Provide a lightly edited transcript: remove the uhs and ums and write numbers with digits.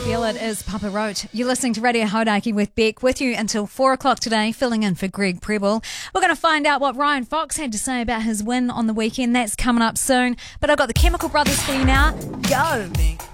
Feel It is Papa Roach. You're listening to Radio Hauraki with Beck, with you until 4 o'clock today, filling in for Greg Preble. We're going to find out what Ryan Fox had to say about his win on the weekend. That's coming up soon. But I've got the Chemical Brothers for you now. Go!